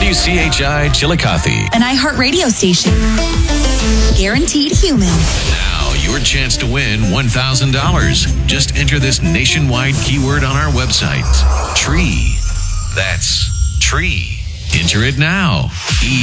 WCHI Chillicothe. An iHeartRadio station. Guaranteed human. Now, your chance to win $1,000. Just enter this nationwide keyword on our website. Tree. That's tree. Enter it now.